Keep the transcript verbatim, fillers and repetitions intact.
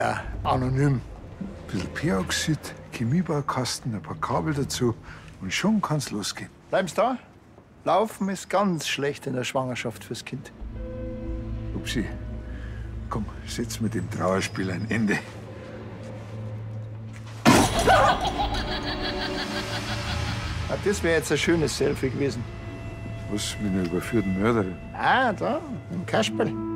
Ja, anonym. Ein bisschen Peroxid, Chemiebaukasten, ein paar Kabel dazu und schon kann's losgehen. Bleiben Sie da. Laufen ist ganz schlecht in der Schwangerschaft fürs Kind. Upsi, komm, setz mit dem Trauerspiel ein Ende. Ja, das wäre jetzt ein schönes Selfie gewesen. Was mit einer überführten Mörderin? Ah, da, im Kasperl.